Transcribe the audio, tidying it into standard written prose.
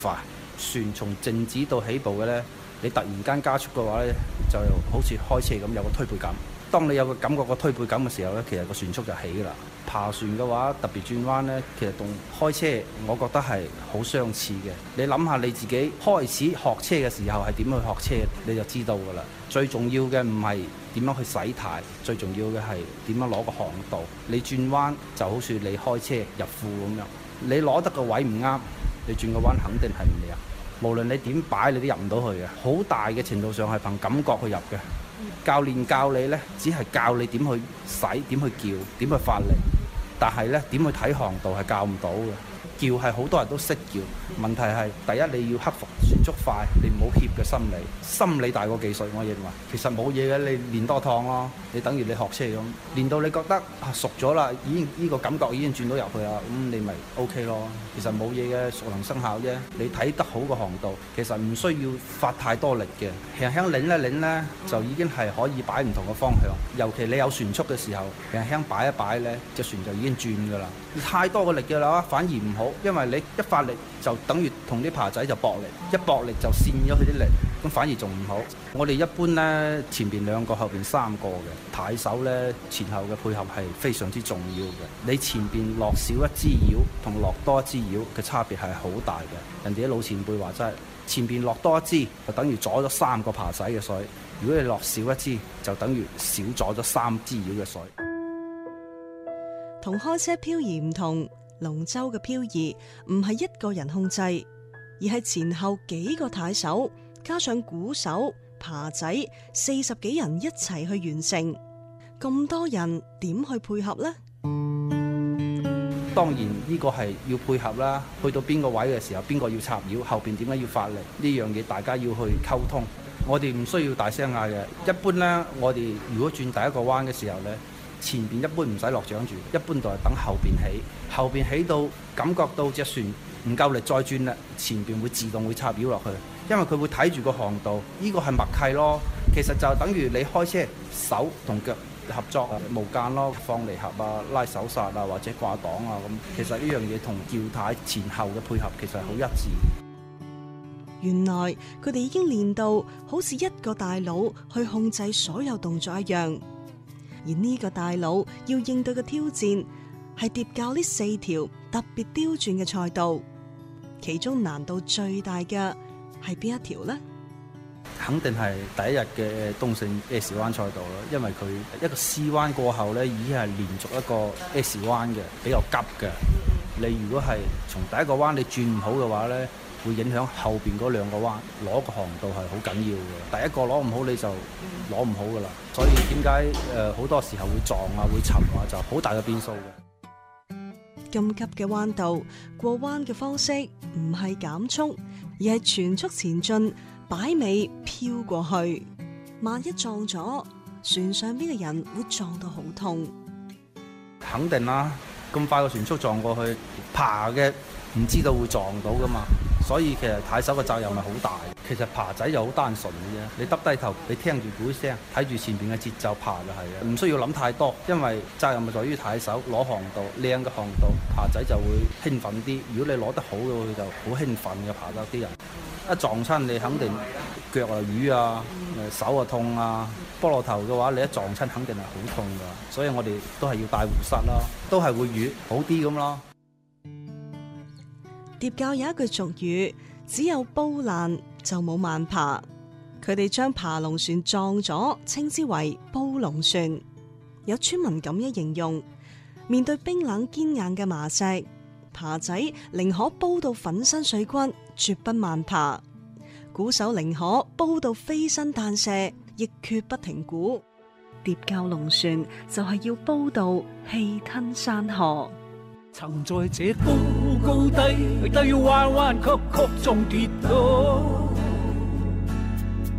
快。船從靜止到起步嘅呢，你突然間加速嘅話呢，就好似開車咁有個推背感。當你有個感覺個推背感嘅時候呢，其實個船速就起㗎啦。爬船嘅話，特別轉彎呢，其實同開車我覺得係好相似嘅。你諗下你自己開始學車嘅時候係點去學車，你就知道㗎啦。最重要嘅唔係點樣去洗軚，最重要嘅係點樣攞個航道。你轉彎就好似你開車入庫咁樣，你攞得個位唔啱，你轉個彎肯定係唔靚。無論你點擺，你都入唔到去嘅。好大嘅程度上係憑感覺去入嘅。教練教你呢，只係教你點去洗、點去叫、點去發力，但係呢，點去睇航道係教唔到嘅。叫係好多人都識叫，問題係第一你要克服船速快，你唔好怯嘅心理，心理大過技術。我認為其實冇嘢嘅，你練多趟咯，你等於你學車咁，練到你覺得熟咗啦，已經呢個感覺已經轉到入去啦，咁你咪 OK 咯。其實冇嘢嘅，熟能生巧啫。你睇得好個航道，其實唔需要發太多力嘅，輕輕擰一擰呢，就已經係可以擺唔同嘅方向。尤其你有船速嘅時候，輕輕擺一擺呢，隻船就已經轉㗎啦。太多嘅力嘅啦，反而唔好。因為你一發力就等於同啲爬仔就搏力，一搏力就跣咗佢啲力，咁反而仲唔好。我哋一般呢，前邊2個，後邊3個嘅軚手呢，前後嘅配合係非常之重要嘅。你前邊落少一支繞同落多一支繞嘅差別係好大嘅。人哋啲老前輩話齋，前邊落多一支就等於阻咗3個爬仔嘅水，如果你落少一支就等於少阻咗3支繞嘅水。 同開車漂移唔同。龍舟嘅漂移唔係一個人控制，而係前後幾個軚手加上鼓手、爬仔40幾人一齊去完成。咁多人點去配合呢？ 當然呢個係要配合啦，去到邊個位嘅時候，邊個要插繞，後邊點解要發力，呢樣嘢大家要去溝通。我哋唔需要大聲嗌嘅。一般呢，我哋如果轉第一個彎嘅時候呢，前邊一般唔使落槳住，一般就係等後邊起，後邊起到感覺到隻船唔夠力再轉啦，前邊會自動會插繞落去，因為佢會睇住個航道，呢個係默契咯。其實就等於你開車手同腳合作無間咯，放離合啊、拉手剎啊或者掛檔啊咁。其實呢樣嘢同叫軚前後嘅配合其實係好一致。 原來佢哋已經練到好似一個大佬去控制所有動作一樣。而呢個大佬要應對嘅挑戰係疊教呢4條特別刁鑽嘅賽道，其中難度最大嘅係邊一條呢？ 肯定係第一日嘅東勝 S 灣賽道咯，因為佢一個 C 灣過後呢，已經係連續一個 S 灣嘅，比較急嘅。你如果係從第一個彎你轉唔好嘅話呢，會影響後邊嗰2個彎，攞個航道係好緊要嘅。第一個攞唔好你就攞唔好噶啦，所以點解好多時候會撞啊、會沉啊，就好大嘅變數嘅。 咁急嘅彎道，過彎嘅方式唔係減速，而係全速前進，擺尾飄過去。萬一撞咗，船上邊嘅人會撞到好痛。 肯定啦，咁快個船速撞過去，爬嘅唔知道會撞到噶嘛。所以其實軚手嘅責任係好大。其實爬仔就好單純嘅啫，你耷低頭，你聽住鼓聲，睇住前邊嘅節奏爬就係嘅，唔需要諗太多。因為責任係在於軚手攞航道，靚嘅航道，爬仔就會興奮啲。如果你攞得好嘅，佢就好興奮嘅爬得啲人。一撞親你肯定腳啊瘀啊，手啊痛啊。菠蘿頭嘅話，你一撞親肯定係好痛㗎。所以我哋都係要帶護膝啦，都係會瘀好啲咁咯。 疊教有一句俗語，只有煲爛就冇慢爬。佢哋將爬龍船撞咗，稱之為煲龍船。有村民咁樣形容：面對冰冷堅硬嘅麻石，爬仔寧可煲到粉身碎骨，絕不慢爬；鼓手寧可煲到飛身彈射，亦決不停鼓。疊教龍船就係要煲到氣吞山河。 曾在這高高低低彎彎曲曲中跌倒，